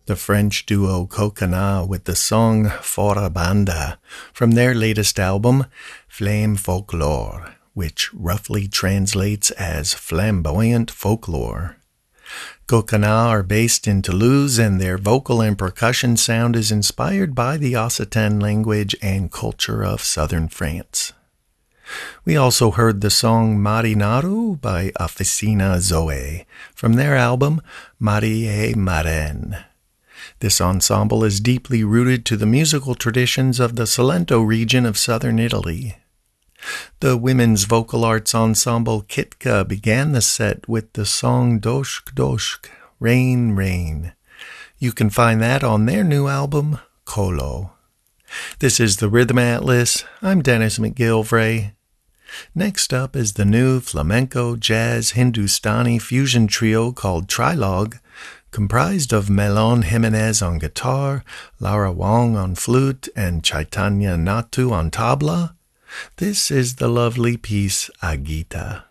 the French duo Coconut with the song Fora Banda from their latest album, Flame Folklore, which roughly translates as flamboyant folklore. Coconut are based in Toulouse, and their vocal and percussion sound is inspired by the Occitan language and culture of southern France. We also heard the song Marinaru by Oficina Zoe from their album Marie Marraine. This ensemble is deeply rooted to the musical traditions of the Salento region of southern Italy. The women's vocal arts ensemble Kitka began the set with the song Doshk Doshk, Rain Rain. You can find that on their new album, Kolo. This is the Rhythm Atlas. I'm Dennis McGilvray. Next up is the new flamenco, jazz, Hindustani fusion trio called Trilogue, comprised of Melon Jimenez on guitar, Lara Wong on flute, and Chaitanya Natu on tabla. This is the lovely piece Agita.